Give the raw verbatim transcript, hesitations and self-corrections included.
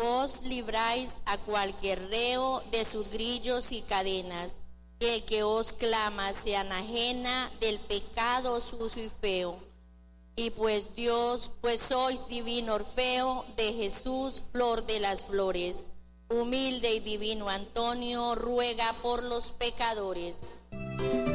vos libráis a cualquier reo de sus grillos y cadenas, y el que os clama se anajena del pecado sucio y feo. Y pues Dios, pues sois divino Orfeo de Jesús, flor de las flores, humilde y divino Antonio, ruega por los pecadores.